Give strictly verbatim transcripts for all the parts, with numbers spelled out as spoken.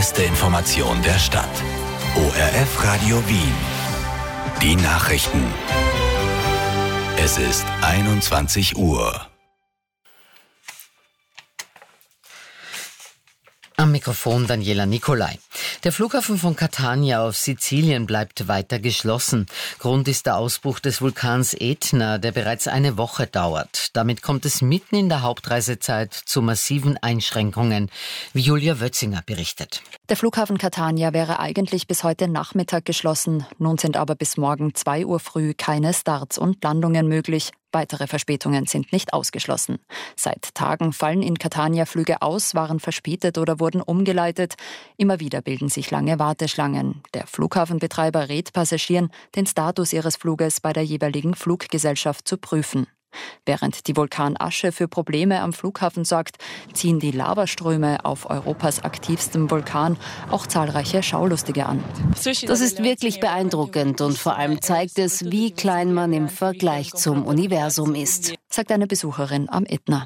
beste Information der Stadt. O R F Radio Wien. Die Nachrichten. Es ist einundzwanzig Uhr. Am Mikrofon Daniela Nicolai. Der Flughafen von Catania auf Sizilien bleibt weiter geschlossen. Grund ist der Ausbruch des Vulkans Etna, der bereits eine Woche dauert. Damit kommt es mitten in der Hauptreisezeit zu massiven Einschränkungen, wie Julia Wötzinger berichtet. Der Flughafen Catania wäre eigentlich bis heute Nachmittag geschlossen. Nun sind aber bis morgen zwei Uhr früh keine Starts und Landungen möglich. Weitere Verspätungen sind nicht ausgeschlossen. Seit Tagen fallen in Catania Flüge aus, waren verspätet oder wurden umgeleitet. Immer wieder bilden sich lange Warteschlangen. Der Flughafenbetreiber rät Passagieren, den Status ihres Fluges bei der jeweiligen Fluggesellschaft zu prüfen. Während die Vulkanasche für Probleme am Flughafen sorgt, ziehen die Lavaströme auf Europas aktivstem Vulkan auch zahlreiche Schaulustige an. Das ist wirklich beeindruckend und vor allem zeigt es, wie klein man im Vergleich zum Universum ist, sagt eine Besucherin am Etna.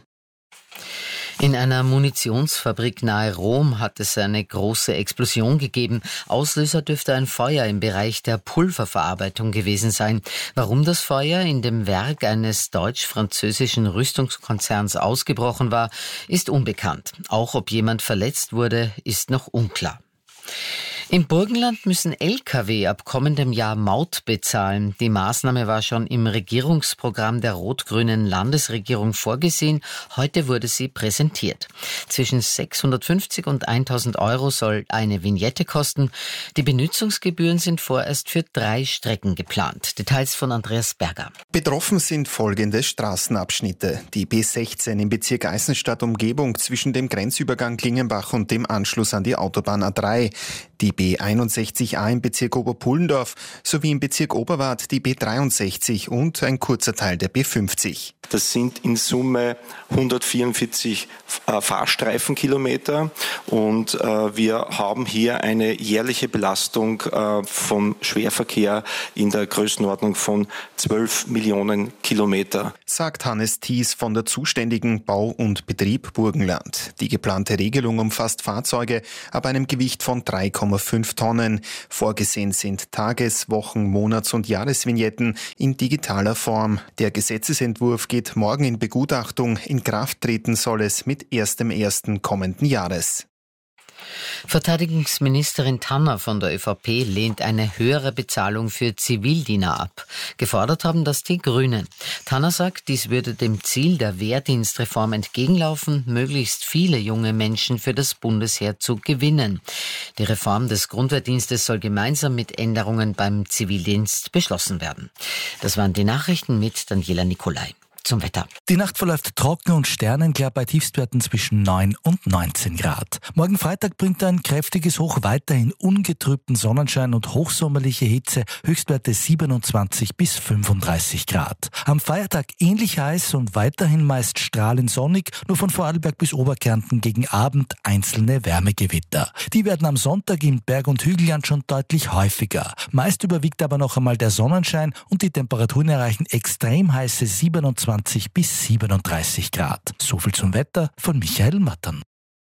In einer Munitionsfabrik nahe Rom hat es eine große Explosion gegeben. Auslöser dürfte ein Feuer im Bereich der Pulververarbeitung gewesen sein. Warum das Feuer in dem Werk eines deutsch-französischen Rüstungskonzerns ausgebrochen war, ist unbekannt. Auch ob jemand verletzt wurde, ist noch unklar. Im Burgenland müssen L K W ab kommendem Jahr Maut bezahlen. Die Maßnahme war schon im Regierungsprogramm der rot-grünen Landesregierung vorgesehen. Heute wurde sie präsentiert. Zwischen sechshundertfünfzig und tausend Euro soll eine Vignette kosten. Die Benutzungsgebühren sind vorerst für drei Strecken geplant. Details von Andreas Berger. Betroffen sind folgende Straßenabschnitte. Die B sechzehn im Bezirk Eisenstadt-Umgebung zwischen dem Grenzübergang Klingenbach und dem Anschluss an die Autobahn A drei. Die B einundsechzig A im Bezirk Oberpullendorf sowie im Bezirk Oberwart die B dreiundsechzig und ein kurzer Teil der B fünfzig. Das sind in Summe hundertvierundvierzig äh, Fahrstreifenkilometer und äh, wir haben hier eine jährliche Belastung äh, vom Schwerverkehr in der Größenordnung von zwölf Millionen Kilometer. Sagt Hannes Thies von der zuständigen Bau- und Betrieb Burgenland. Die geplante Regelung umfasst Fahrzeuge ab einem Gewicht von drei Komma fünf Tonnen. Vorgesehen sind Tages-, Wochen-, Monats- und Jahresvignetten in digitaler Form. Der Gesetzesentwurf geht morgen in Begutachtung. In Kraft treten soll es mit ersten ersten kommenden Jahres. Verteidigungsministerin Tanner von der ÖVP lehnt eine höhere Bezahlung für Zivildiener ab. Gefordert haben das die Grünen. Tanner sagt, dies würde dem Ziel der Wehrdienstreform entgegenlaufen, möglichst viele junge Menschen für das Bundesheer zu gewinnen. Die Reform des Grundwehrdienstes soll gemeinsam mit Änderungen beim Zivildienst beschlossen werden. Das waren die Nachrichten mit Daniela Nicolai. Zum Wetter. Die Nacht verläuft trocken und sternenklar bei Tiefstwerten zwischen neun und neunzehn Grad. Morgen Freitag bringt ein kräftiges Hoch weiterhin ungetrübten Sonnenschein und hochsommerliche Hitze, Höchstwerte siebenundzwanzig bis fünfunddreißig Grad. Am Feiertag ähnlich heiß und weiterhin meist strahlend sonnig, nur von Vorarlberg bis Oberkärnten gegen Abend einzelne Wärmegewitter. Die werden am Sonntag im Berg- und Hügelland schon deutlich häufiger. Meist überwiegt aber noch einmal der Sonnenschein und die Temperaturen erreichen extrem heiße siebenundzwanzig bis siebenunddreißig Grad. So viel zum Wetter von Michael Mattern.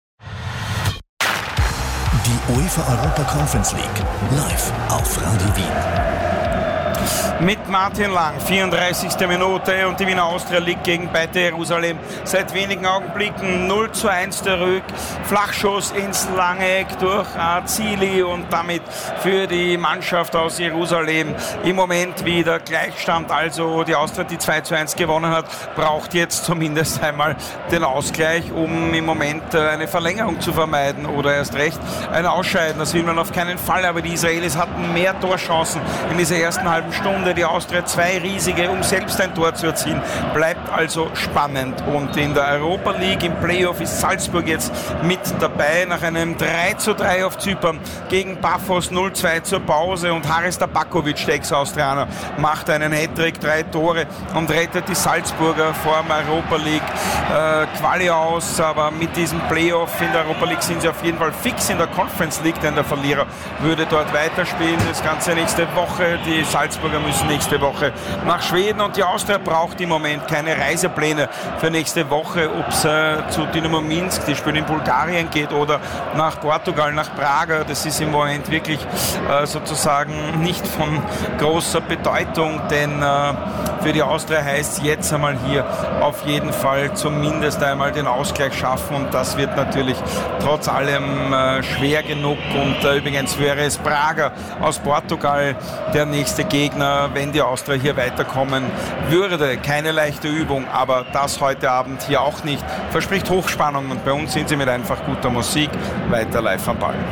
Die UEFA Europa Conference League live auf Radio Wien. Mit Martin Lang, vierunddreißigste Minute und die Wiener Austria liegt gegen Beitar Jerusalem seit wenigen Augenblicken null zu eins zurück. Flachschuss ins lange Eck durch Azili und damit für die Mannschaft aus Jerusalem im Moment wieder Gleichstand. Also die Austria, die zwei zu eins gewonnen hat, braucht jetzt zumindest einmal den Ausgleich, um im Moment eine Verlängerung zu vermeiden oder erst recht ein Ausscheiden. Das will man auf keinen Fall, aber die Israelis hatten mehr Torchancen in dieser ersten halben Stunde. Die Austria zwei riesige, um selbst ein Tor zu erzielen. Bleibt also spannend. Und in der Europa League im Playoff ist Salzburg jetzt mit dabei nach einem drei zu drei auf Zypern gegen Paphos null zu zwei zur Pause. Und Haris Tabakovic, der Ex-Austrianer, macht einen Hattrick, drei Tore und rettet die Salzburger vor dem Europa League äh, Quali aus. Aber mit diesem Playoff in der Europa League sind sie auf jeden Fall fix in der Conference League, denn der Verlierer würde dort weiterspielen. Das ganze nächste Woche. Die Salzburger Salzburger müssen nächste Woche nach Schweden und die Austria braucht im Moment keine Reisepläne für nächste Woche, ob es äh, zu Dynamo Minsk, die spielen in Bulgarien, geht oder nach Portugal, nach Praga. Das ist im Moment wirklich äh, sozusagen nicht von großer Bedeutung, denn äh, für die Austria heißt es jetzt einmal hier auf jeden Fall zumindest einmal den Ausgleich schaffen und das wird natürlich trotz allem äh, schwer genug und äh, übrigens wäre es Praga aus Portugal der nächste Gegner, wenn die Austria hier weiterkommen würde. Keine leichte Übung, aber das heute Abend hier auch nicht. Verspricht Hochspannung und bei uns sind sie mit einfach guter Musik weiter live am Ball.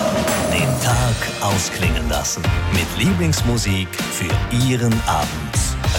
Den Tag ausklingen lassen mit Lieblingsmusik für Ihren Abend.